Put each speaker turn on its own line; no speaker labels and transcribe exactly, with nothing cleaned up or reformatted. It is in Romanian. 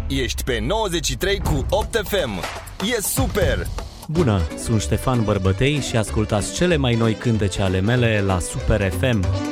Ești pe nouăzeci și trei cu opt F M. E super!
Bună, sunt Ștefan Bărbătei și ascultați cele mai noi cântece ale mele la Super F M.